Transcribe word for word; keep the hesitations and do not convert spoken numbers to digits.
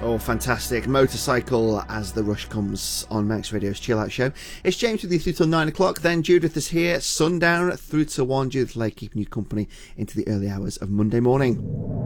Oh, fantastic. Motorcycle as the rush comes on Manx Radio's Chill Out Show. It's James with you through till nine o'clock. Then Judith is here, sundown through to one. Judith Lake keeping you company into the early hours of Monday morning.